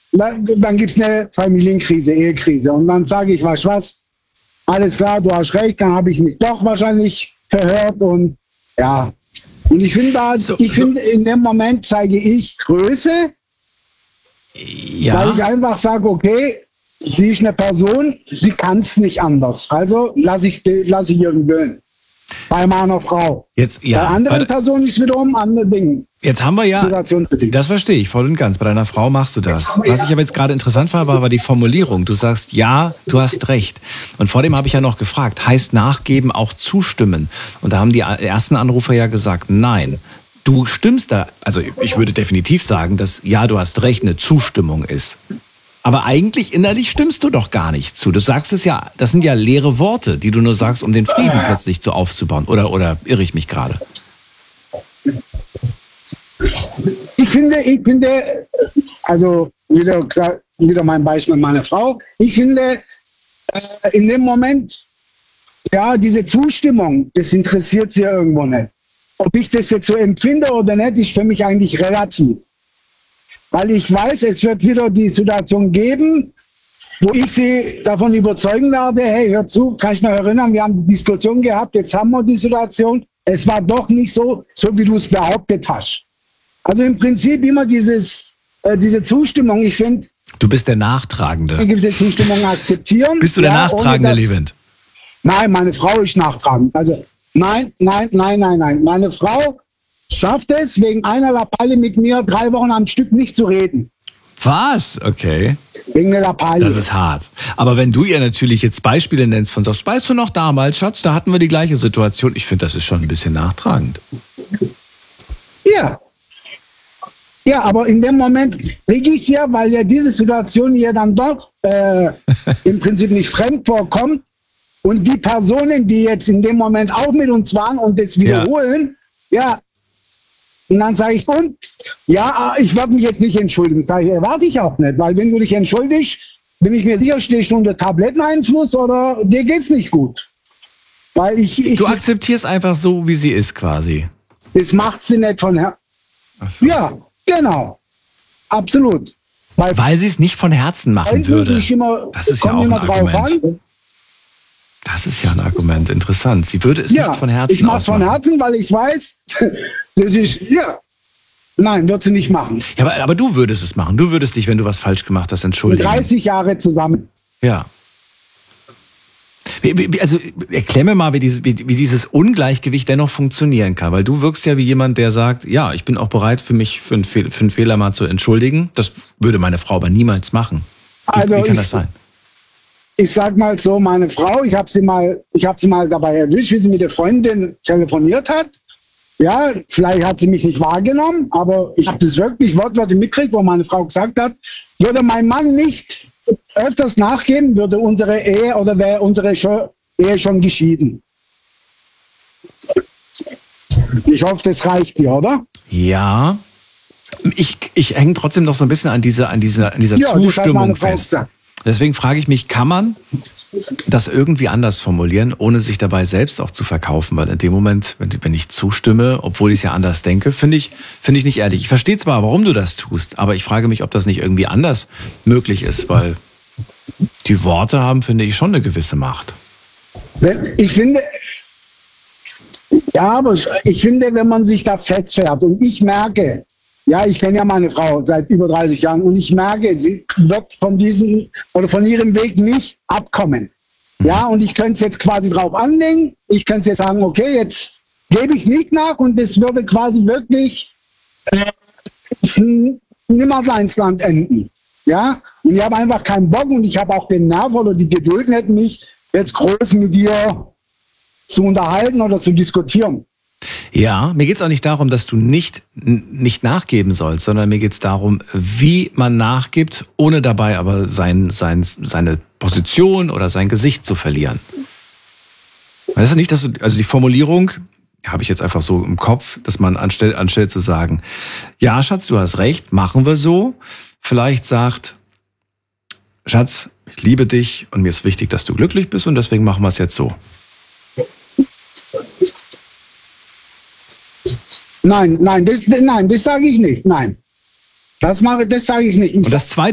dann gibt es eine Familienkrise, Ehekrise. Und dann sage ich, weißt du was, alles klar, du hast recht, dann habe ich mich doch wahrscheinlich verhört und ja. Und ich finde finde, in dem Moment zeige ich Größe, weil ich einfach sage, okay, sie ist eine Person, sie kann es nicht anders. Also lasse ich ihren Willen. Bei meiner Frau. Jetzt, ja, bei anderen Personen ist wiederum andere Dinge. Jetzt haben wir ja, das verstehe ich voll und ganz, bei deiner Frau machst du das. Was ich aber jetzt gerade interessant war die Formulierung. Du sagst, ja, du hast recht. Und vor dem habe ich ja noch gefragt, heißt nachgeben auch zustimmen? Und da haben die ersten Anrufer ja gesagt, nein. Du stimmst da, also ich würde definitiv sagen, dass ja, du hast recht, eine Zustimmung ist. Aber eigentlich innerlich stimmst du doch gar nicht zu. Du sagst es ja, das sind ja leere Worte, die du nur sagst, um den Frieden plötzlich so aufzubauen. Oder irre ich mich gerade? Ich finde, also wieder mein Beispiel mit meiner Frau. Ich finde, in dem Moment, ja, diese Zustimmung, das interessiert sie ja irgendwo nicht. Ob ich das jetzt so empfinde oder nicht, ist für mich eigentlich relativ. Weil ich weiß, es wird wieder die Situation geben, wo ich sie davon überzeugen werde, hey, hör zu, kann ich noch erinnern, wir haben die Diskussion gehabt, jetzt haben wir die Situation, es war doch nicht so wie du es behauptet hast. Also im Prinzip immer diese Zustimmung, ich finde... Du bist der Nachtragende. Diese Zustimmung akzeptieren. Bist du der Nachtragende, Levent? Nein, meine Frau ist nachtragend. Also nein. Meine Frau schafft es, wegen einer Lappalie mit mir 3 Wochen am Stück nicht zu reden. Was? Okay. Wegen der Lappalie. Das ist hart. Aber wenn du ihr natürlich jetzt Beispiele nennst von sagst, weißt du noch damals, Schatz, da hatten wir die gleiche Situation. Ich finde, das ist schon ein bisschen nachtragend. Ja. Ja, aber in dem Moment kriege ich ja, weil ja diese Situation hier dann doch im Prinzip nicht fremd vorkommt und die Personen, die jetzt in dem Moment auch mit uns waren und das wiederholen, ja. Und dann sage ich, ich werde mich jetzt nicht entschuldigen. Sage ich, erwarte ich auch nicht, weil wenn du dich entschuldigst, bin ich mir sicher, stehst du unter Tabletteneinfluss oder dir geht's nicht gut. Weil du akzeptierst einfach so, wie sie ist quasi. Das macht sie nicht von Herzen. So. Ja, genau. Absolut. Weil sie es nicht von Herzen machen würde. Das ist ja auch ein Argument. Das ist ja ein Argument, interessant. Sie würde es nicht von Herzen ich mache es von Herzen, weil ich weiß, das ist, nein, wird sie nicht machen. Ja, aber du würdest es machen. Du würdest dich, wenn du was falsch gemacht hast, entschuldigen. 30 Jahre zusammen. Ja. Also erklär mir mal, wie dieses Ungleichgewicht dennoch funktionieren kann. Weil du wirkst ja wie jemand, der sagt, ja, ich bin auch bereit, für mich für einen Fehler mal zu entschuldigen. Das würde meine Frau aber niemals machen. Wie kann das sein? Ich sag mal so, meine Frau, ich habe sie mal dabei erwischt, wie sie mit der Freundin telefoniert hat. Ja, vielleicht hat sie mich nicht wahrgenommen, aber ich habe das wirklich wortwörtlich mitgekriegt, wo meine Frau gesagt hat, würde mein Mann nicht öfters nachgeben, würde unsere Ehe oder wäre unsere Ehe schon geschieden. Ich hoffe, das reicht dir, oder? Ja. Ich hänge trotzdem noch so ein bisschen an dieser Zustimmung fest. Deswegen frage ich mich, kann man das irgendwie anders formulieren, ohne sich dabei selbst auch zu verkaufen? Weil in dem Moment, wenn ich zustimme, obwohl ich es ja anders denke, finde ich nicht ehrlich. Ich verstehe zwar, warum du das tust, aber ich frage mich, ob das nicht irgendwie anders möglich ist, weil die Worte haben, finde ich, schon eine gewisse Macht. Ich finde, wenn man sich da fett fährt und ich merke, ja, ich kenne ja meine Frau seit über 30 Jahren und ich merke, sie wird von ihrem Weg nicht abkommen. Ja, und ich könnte es jetzt quasi drauf anlegen. Ich könnte jetzt sagen, okay, jetzt gebe ich nicht nach und das würde quasi wirklich Nimmerleinsland enden. Ja, und ich habe einfach keinen Bock und ich habe auch den Nerv oder die Geduld nicht, mich jetzt groß mit dir zu unterhalten oder zu diskutieren. Ja, mir geht es auch nicht darum, dass du nicht nachgeben sollst, sondern mir geht es darum, wie man nachgibt, ohne dabei aber seine Position oder sein Gesicht zu verlieren. Weißt du nicht, also die Formulierung habe ich jetzt einfach so im Kopf, dass man anstelle zu sagen, ja, Schatz, du hast recht, machen wir so, vielleicht sagt, Schatz, ich liebe dich und mir ist wichtig, dass du glücklich bist und deswegen machen wir es jetzt so. Nein, das sage ich nicht. Nein. Das sage ich nicht. Und das Zweite